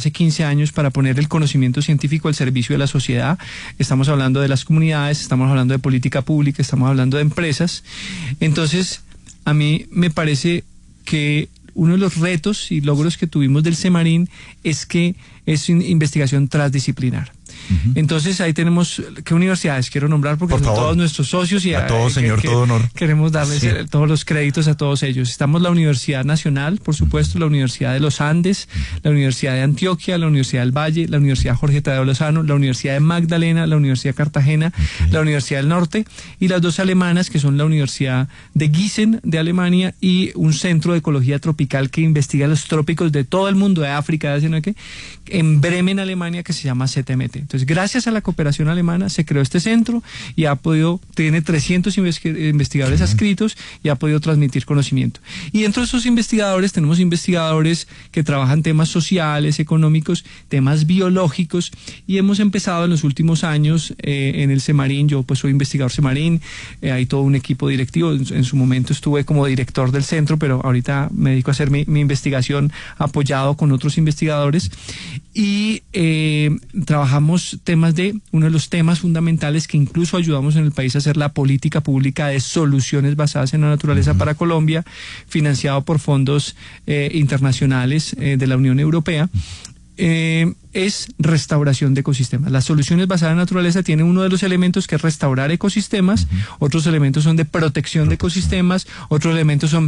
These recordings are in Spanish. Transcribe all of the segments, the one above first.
hace 15 años para poner el conocimiento científico al servicio de la sociedad. Estamos hablando de las comunidades, estamos hablando de política pública, estamos hablando de empresas. Entonces, a mí me parece que uno de los retos y logros que tuvimos del CEMARIN es que es una investigación transdisciplinar. Entonces ahí tenemos, ¿qué universidades quiero nombrar? Porque son todos nuestros socios y a todos, señor, todo honor. Queremos darles todos los créditos a todos ellos. Estamos la Universidad Nacional, por supuesto, la Universidad de los Andes, la Universidad de Antioquia, la Universidad del Valle, la Universidad Jorge Tadeo Lozano, la Universidad de Magdalena, la Universidad de Cartagena, la Universidad del Norte y las dos alemanas que son la Universidad de Gießen de Alemania y un centro de ecología tropical que investiga los trópicos de todo el mundo, de África, de Asia, ¿no? En Bremen, Alemania, que se llama CTMT. Entonces, gracias a la cooperación alemana se creó este centro y tiene 300 investigadores adscritos y ha podido transmitir conocimiento. Y dentro de esos investigadores tenemos investigadores que trabajan temas sociales, económicos, temas biológicos y hemos empezado en los últimos años en el CEMARIN. Yo pues soy investigador CEMARIN, hay todo un equipo directivo. En su momento estuve como director del centro, pero ahorita me dedico a hacer mi investigación apoyado con otros investigadores y trabajamos uno de los temas fundamentales que incluso ayudamos en el país a hacer la política pública de soluciones basadas en la naturaleza para Colombia, financiado por fondos internacionales de la Unión Europea. Es restauración de ecosistemas. Las soluciones basadas en la naturaleza tienen uno de los elementos que es restaurar ecosistemas, otros elementos son de protección de ecosistemas, otros elementos son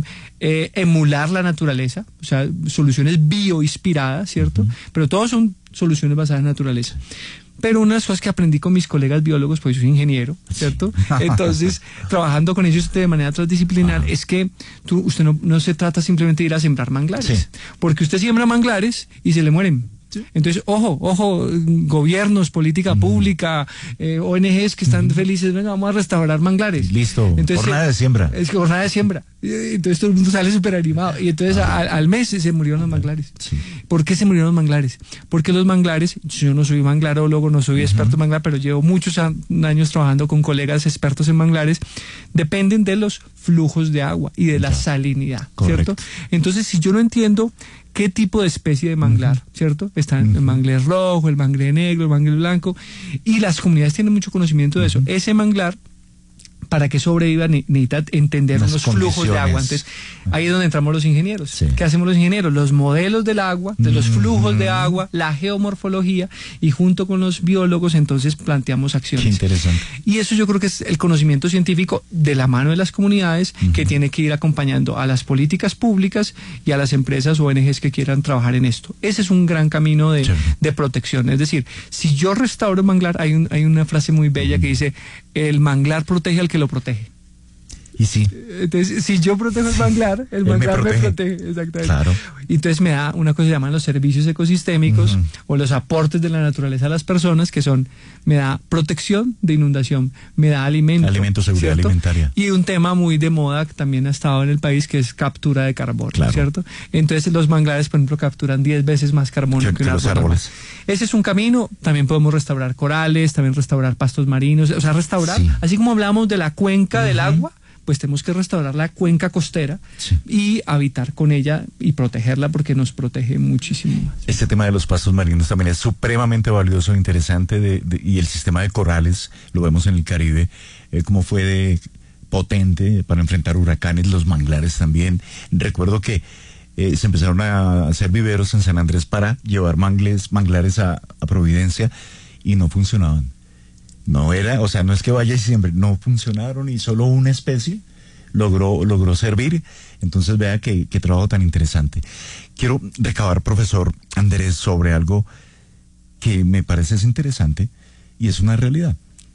emular la naturaleza, o sea, soluciones bioinspiradas, ¿cierto? Pero todos son soluciones basadas en la naturaleza. Pero una de las cosas que aprendí con mis colegas biólogos, pues yo soy ingeniero, ¿cierto? Entonces, trabajando con ellos de manera transdisciplinar, es que usted no se trata simplemente de ir a sembrar manglares, porque usted siembra manglares y se le mueren. Entonces, ojo, gobiernos, política pública, ONGs que están felices, venga, vamos a restaurar manglares. Listo, entonces, jornada de siembra. Es que jornada de siembra. Entonces todo el mundo sale súper animado. Y entonces al mes se murieron los manglares. Sí. ¿Por qué se murieron los manglares? Porque los manglares, yo no soy manglarólogo, no soy experto en manglar, pero llevo muchos años trabajando con colegas expertos en manglares, dependen de los flujos de agua y de la salinidad, ¿cierto? Entonces, si yo no entiendo qué tipo de especie de manglar, ¿cierto? Está el manglar rojo, el manglar negro, el manglar blanco, y las comunidades tienen mucho conocimiento de eso. Ese manglar, para que sobreviva, necesita entender unos flujos de agua. Entonces, ahí es donde entramos los ingenieros. Sí. ¿Qué hacemos los ingenieros? Los modelos del agua, de los flujos de agua, la geomorfología, y junto con los biólogos, entonces planteamos acciones. Qué interesante. Y eso yo creo que es el conocimiento científico de la mano de las comunidades que tiene que ir acompañando a las políticas públicas y a las empresas o ONGs que quieran trabajar en esto. Ese es un gran camino de protección. Es decir, si yo restauro manglar, hay una frase muy bella que dice, el manglar protege al que lo protege. Y sí. Entonces, si yo protejo el manglar me protege. Exactamente. Claro. Y entonces me da una cosa que llaman los servicios ecosistémicos o los aportes de la naturaleza a las personas, que son, me da protección de inundación, me da alimento, seguridad alimentaria. Y un tema muy de moda que también ha estado en el país, que es captura de carbono, ¿cierto? Entonces los manglares, por ejemplo, capturan 10 veces más carbono que los árboles. Ese es un camino. También podemos restaurar corales, también restaurar pastos marinos, o sea, restaurar, así como hablamos de la cuenca del agua, pues tenemos que restaurar la cuenca costera y habitar con ella y protegerla, porque nos protege muchísimo más. Este tema de los pastos marinos también es supremamente valioso e interesante, y el sistema de corales, lo vemos en el Caribe, cómo fue de potente para enfrentar huracanes, los manglares también. Recuerdo que se empezaron a hacer viveros en San Andrés para llevar manglares a Providencia y no funcionaban. No es que vaya y siempre, no funcionaron y solo una especie logró servir. Entonces vea qué trabajo tan interesante. Quiero recabar, profesor Andrés, sobre algo que me parece interesante y es una realidad.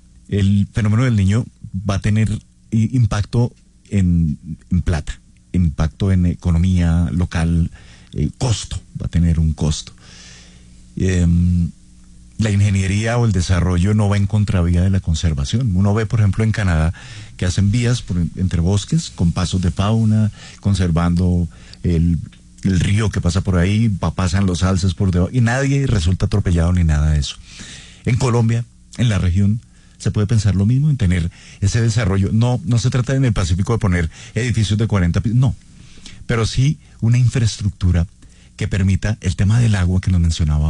El fenómeno del Niño va a tener impacto en plata, impacto en economía local, costo, va a tener un costo. La ingeniería o el desarrollo no va en contravía de la conservación. Uno ve, por ejemplo, en Canadá, que hacen vías entre bosques con pasos de fauna, conservando el río que pasa por ahí, pasan los alces por debajo, y nadie resulta atropellado ni nada de eso. En Colombia, en la región, se puede pensar lo mismo, en tener ese desarrollo. No se trata en el Pacífico de poner edificios de 40 pisos, no, pero sí una infraestructura que permita el tema del agua que nos mencionaba